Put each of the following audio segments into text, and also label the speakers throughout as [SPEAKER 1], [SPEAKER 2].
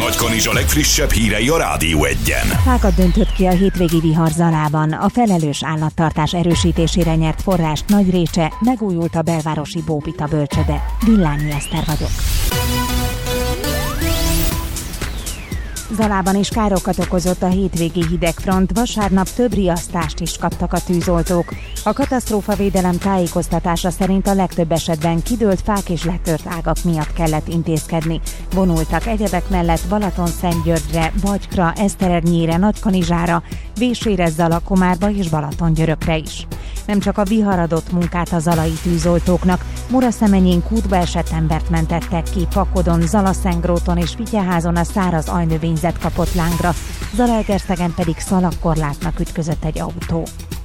[SPEAKER 1] Nagykanizsa legfrissebb hírei a Rádió Egyen.
[SPEAKER 2] Fákat döntött ki a hétvégi vihar Zalában. A felelős állattartás erősítésére nyert forrást Nagyrécse, megújult a belvárosi Bóbita bölcsöde. Villányi Eszter vagyok. Zalában is károkat okozott a hétvégi hidegfront, vasárnap több riasztást is kaptak a tűzoltók. A katasztrófavédelem tájékoztatása szerint a legtöbb esetben kidőlt fák és letört ágak miatt kellett intézkedni. Vonultak egyebek mellett Balatonszentgyörgyre, Bagykra, Eszterernyére, Nagykanizsára, Vésére, Zalakomárba és Balatongyörökre is. Nem csak a vihar adott munkát a zalai tűzoltóknak, Muraszemenyén kútba esett embert mentettek ki, Pakodon, Zalaszengróton és Fityeházon a száraz ajnövényzet kapott lángra, Zalaegerszegen pedig szalagkorlátnak ütközött egy autó.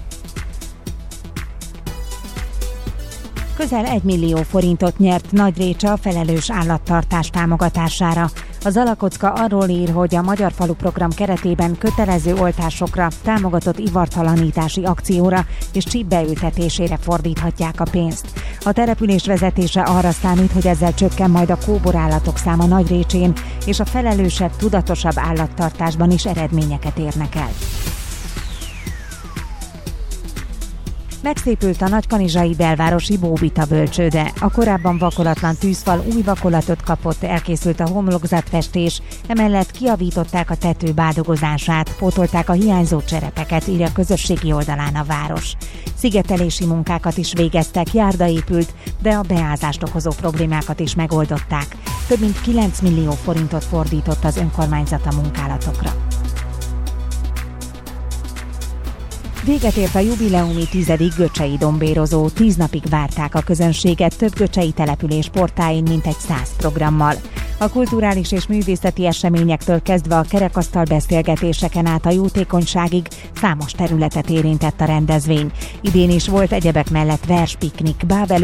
[SPEAKER 2] Közel 1 millió forintot nyert Nagyrécse a felelős állattartás támogatására. A Zalakocka arról ír, hogy a Magyar Falu Program keretében kötelező oltásokra, támogatott ivartalanítási akcióra és csípbeültetésére fordíthatják a pénzt. A település vezetése arra számít, hogy ezzel csökken majd a kóborállatok száma Nagyrécsén, és a felelősebb, tudatosabb állattartásban is eredményeket érnek el. Megszépült a nagykanizsai belvárosi Bóbita bölcsőde. A korábban vakolatlan tűzfal új vakolatot kapott, elkészült a homlokzatfestés, emellett kijavították a tető bádogozását, pótolták a hiányzó cserepeket, írja a közösségi oldalán a város. Szigetelési munkákat is végeztek, járda épült, de a beázást okozó problémákat is megoldották. Több mint 9 millió forintot fordított az önkormányzat a munkálatokra. Véget ért a jubileumi 10. göcsei dombérozó, 10 napig várták a közönséget több göcsei település portáin mintegy 100 programmal. A kulturális és művészeti eseményektől kezdve a kerekasztal beszélgetéseken át a jótékonyságig számos területet érintett a rendezvény. Idén is volt egyebek mellett verspiknik, bábelő